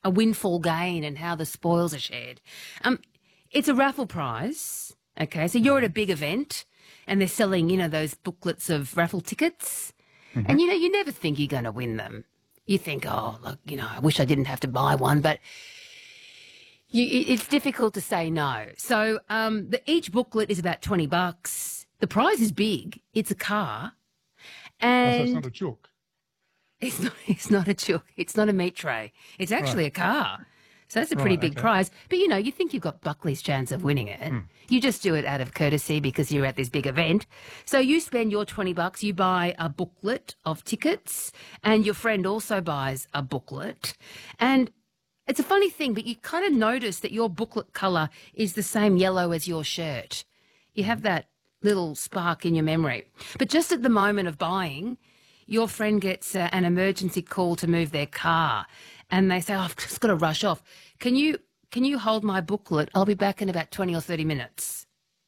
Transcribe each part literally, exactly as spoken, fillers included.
a windfall gain and how the spoils are shared. Um, it's a raffle prize, okay? So you're at a big event and they're selling, you know, those booklets of raffle tickets. Mm-hmm. And, you know, you never think you're going to win them. You think, oh, look, you know, I wish I didn't have to buy one, but you, it's difficult to say no. So um, the, each booklet is about twenty bucks. The prize is big. It's a car. And oh, so it's not a chook. It's not, it's not a chook. It's not a meat tray. It's actually right. a car. So that's a pretty right, big okay. prize. But, you know, you think you've got Buckley's chance of winning it. Mm. You just do it out of courtesy because you're at this big event. So you spend your twenty bucks, you buy a booklet of tickets, and your friend also buys a booklet. And it's a funny thing, but you kind of notice that your booklet colour is the same yellow as your shirt. You have that little spark in your memory. But just at the moment of buying, your friend gets uh, an emergency call to move their car, and they say, oh, I've just got to rush off. Can you can you hold my booklet? I'll be back in about twenty or thirty minutes.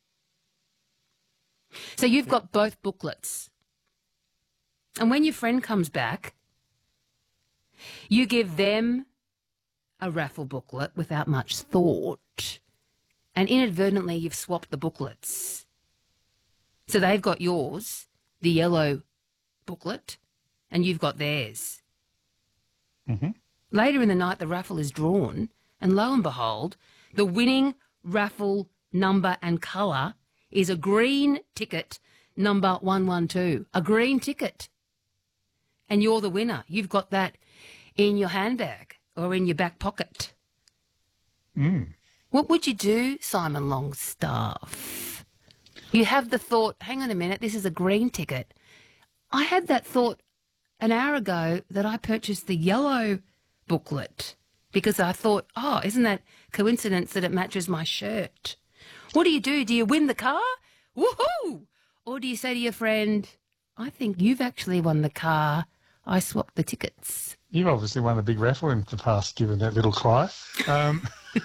So you've got both booklets. And when your friend comes back, you give them a raffle booklet without much thought, and inadvertently you've swapped the booklets. So they've got yours, the yellow booklet, and you've got theirs. Mm-hmm. Later in the night, the raffle is drawn, and lo and behold, the winning raffle number and colour is a green ticket, number one one two, a green ticket. And you're the winner. You've got that in your handbag or in your back pocket. Mm. What would you do, Simon Longstaff? You have the thought, hang on a minute, this is a green ticket. I had that thought an hour ago that I purchased the yellow booklet because I thought, oh, isn't that coincidence that it matches my shirt? What do you do? Do you win the car? Woohoo! Or do you say to your friend, I think you've actually won the car. I swapped the tickets. You've obviously won a big raffle in the past, given that little cry. Um,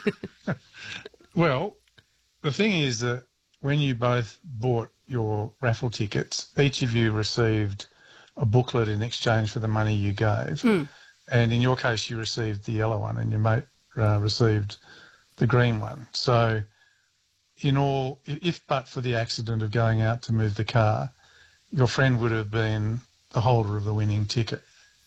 well, the thing is that when you both bought your raffle tickets, each of you received a booklet in exchange for the money you gave. Mm. And in your case, you received the yellow one and your mate uh, received the green one. So in all, if but for the accident of going out to move the car, your friend would have been the holder of the winning ticket.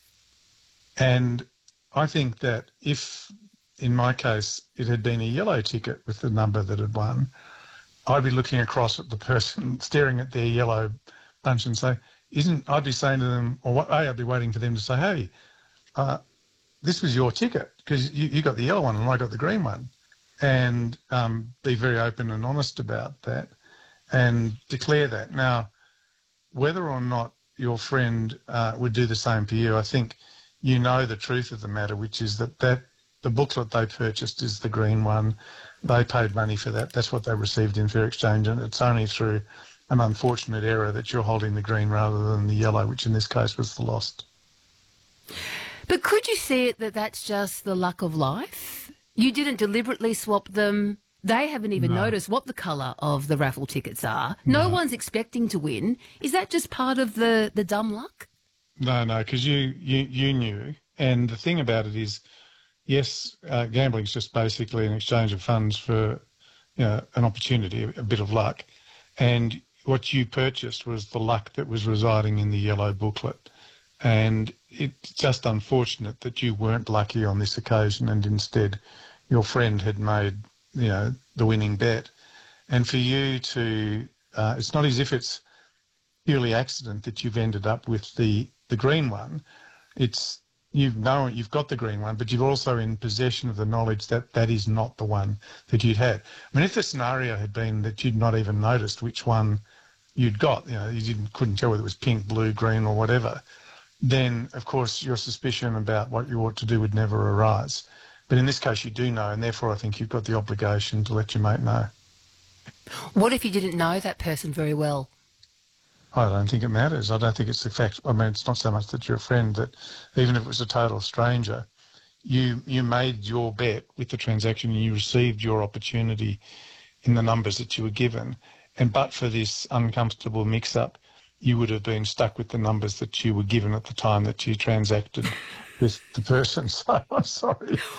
And I think that if, in my case, it had been a yellow ticket with the number that had won, I'd be looking across at the person, staring at their yellow bunch and say, isn't, I'd be saying to them, or what, A, I'd be waiting for them to say, hey, uh, this was your ticket because you, you got the yellow one and I got the green one. And um, be very open and honest about that and declare that. Now, whether or not your friend uh, would do the same for you, I think you know the truth of the matter, which is that, that the booklet they purchased is the green one. They paid money for that. That's what they received in fair exchange, and it's only through an unfortunate error that you're holding the green rather than the yellow, which in this case was the lost. But could you see it that that's just the luck of life? You didn't deliberately swap them. They haven't even No. noticed what the colour of the raffle tickets are. No, No. one's expecting to win. Is that just part of the, the dumb luck? No, no, because you, you, you knew. And the thing about it is, yes, uh, gambling is just basically an exchange of funds for, you know, an opportunity, a bit of luck. And what you purchased was the luck that was residing in the yellow booklet. And it's just unfortunate that you weren't lucky on this occasion and instead your friend had made, you know, the winning bet. And for you to, uh, it's not as if it's purely accident that you've ended up with the, the green one. It's, you've known, you've got the green one, but you're also in possession of the knowledge that that is not the one that you'd had. I mean, if the scenario had been that you'd not even noticed which one you'd got, you know, you didn't, couldn't tell whether it was pink, blue, green or whatever, then, of course, your suspicion about what you ought to do would never arise. But in this case, you do know, and therefore I think you've got the obligation to let your mate know. What if you didn't know that person very well? I don't think it matters. I don't think it's the fact. I mean, it's not so much that you're a friend, that even if it was a total stranger, you you made your bet with the transaction and you received your opportunity in the numbers that you were given. And but for this uncomfortable mix-up, you would have been stuck with the numbers that you were given at the time that you transacted with the person. So I'm sorry.